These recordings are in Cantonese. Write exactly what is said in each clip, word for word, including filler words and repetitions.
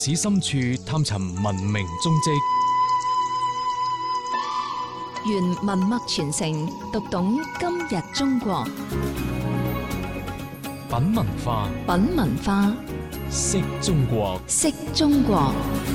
史深處探尋文明蹤跡， 原文脈傳承，讀懂今日中國。 品文化， 品文化， 識中國， 識中國。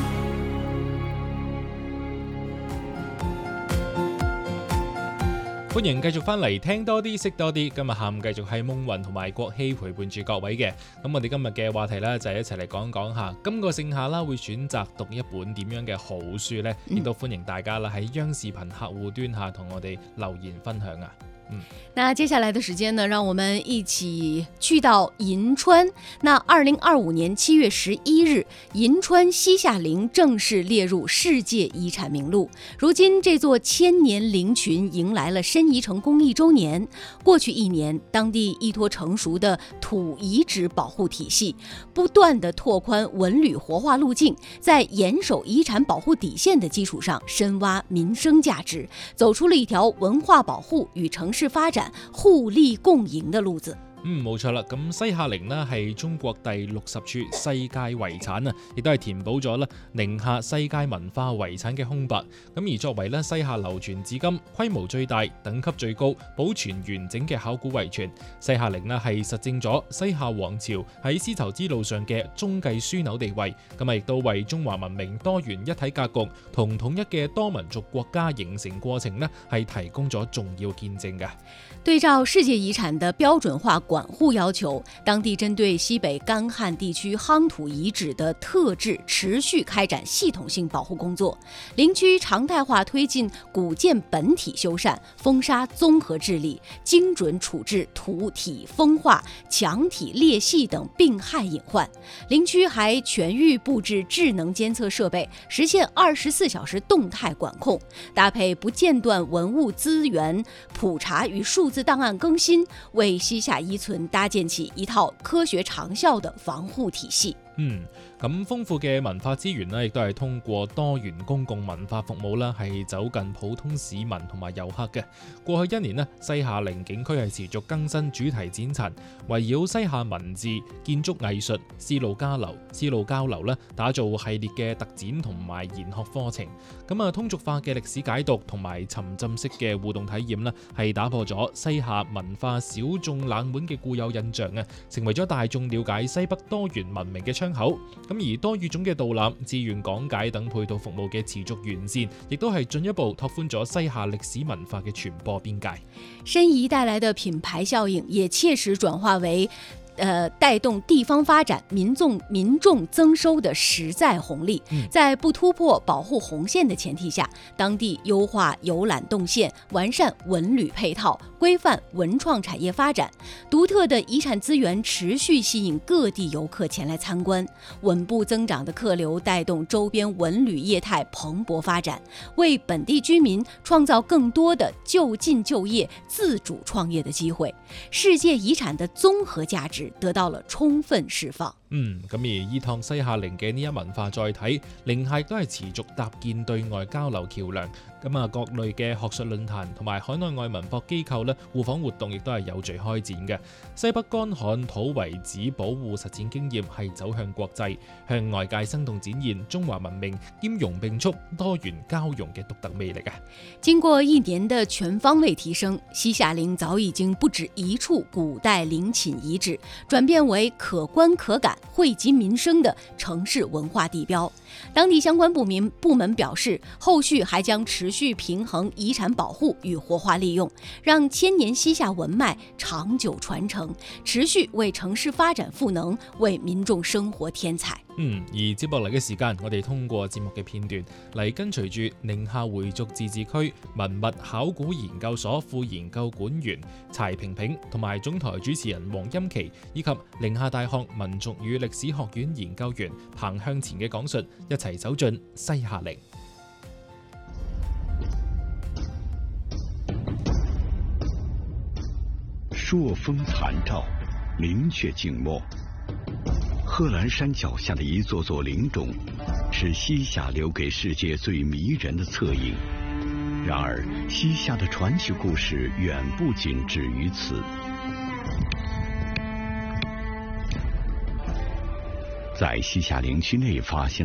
歡迎繼續翻嚟聽多啲識多啲，今日下午繼續係夢雲同埋國希陪伴住各位嘅。咁我哋今日嘅話題呢，就係一齊嚟講講下今個盛夏啦會選擇讀一本點樣嘅好書呢？亦、嗯、都歡迎大家啦喺央視頻客戶端下同我哋留言分享啊。嗯， 那接下來的時間呢，讓我們一起去到銀川。那二零二五年七月十一日，銀川西夏陵正式列入世界遺產名錄。如今，這座千年陵群迎來了申遺成公益週年。過去一年，當地依託成熟的土遺址保護體系，不斷地拓寬文旅活化路徑，在嚴守遺產保護底線的基礎上，深挖民生價值，走出了一條文化保護與城市發展互利共贏的路子。 嗯，冇錯啦。咁西夏陵呢係中國第六十處世界遺產啊，亦都係填補咗咧寧夏世界文化遺產嘅空白。咁而作為咧西夏流傳至今、規模最大、等級最高、保存完整嘅考古遺存，西夏陵呢係實證咗西夏王朝喺絲綢之路上嘅中繼樞紐地位。咁啊，亦都為中華文明多元一體格局同統一嘅多民族國家形成過程呢係提供咗重要見證嘅。 對照世界遺產的標準化管護要求，當地針對西北乾旱地區夯土遺址的特質持續開展系統性保護工作。陵區常態化推進古建本體修繕、風沙綜合治理，精準處置土體風化、牆體裂隙等病害隱患。陵區還全域佈置智能監測設備，實現二十四小時動態管控，搭配不間斷文物資源普查與數字檔案更新，為西夏遺存搭建起一套科學長效的防護體系。 嗯，咁豐富嘅文化資源呢，亦都係通過多元公共文化服務啦，係走近普通市民同埋遊客嘅。過去一年呢，西夏陵景區係持續更新主題展陳，圍繞西夏文字、建築藝術、絲路交流、絲路交流咧，打造系列嘅特展同埋研學課程。咁啊，通俗化嘅歷史解讀同埋沉浸式嘅互動體驗呢，係打破咗西夏文化小眾冷門嘅固有印象啊，成為咗大眾了解西北多元文明嘅窗口。咁而多語種嘅導覽、志願講解等配套服務嘅持續完善，亦都係進一步拓寬咗西夏歷史文化嘅傳播邊界。 申遺帶來的品牌效應，也切實轉化為呃，帶動地方發展、民眾民眾增收的實在紅利。在不突破保護紅線的前提下，當地優化遊覽動線，完善文旅配套，規範文創產業發展，獨特的遺產資源持續吸引各地遊客前來參觀，穩步增長的客流帶動周邊文旅業態蓬勃發展，為本地居民創造更多的就近就業、自主創業的機會。世界遺產的綜合價值得到了充分釋放。 嗯，咁而依託西夏陵嘅呢一文化載體，寧夏都係持續搭建對外交流橋梁。咁啊，各類嘅學術論壇同埋海內外文博機構咧互訪活動亦都係有序開展嘅。西北乾旱土遺址保護實踐經驗係走向國際，向外界生動展現中華文明兼容並蓄、多元交融嘅獨特魅力啊！ 經過一年的全方位提升，西夏陵早已經不止一處古代陵寢遺址，轉變為可觀可感、惠及民生的城市文化地標。當地相關部門部門表示，後續還將持續平衡遺產保護與活化利用，讓千年西夏文脈長久傳承，持續為城市發展賦能，為民眾生活添彩。 嗯，而接落嚟嘅時間，我哋通過節目嘅片段嚟跟隨住寧夏回族自治區文物考古研究所副研究館員柴平平同埋總台主持人黃欽琪，以及寧夏大學民族與歷史學院研究員彭向前嘅講述，一齊走進西夏陵。 朔風殘照，靈闕靜默。賀蘭山腳下的一座座陵冢，是西夏留給世界最迷人的側影。然而，西夏的傳奇故事遠不僅止於此。 在西夏陵区内发现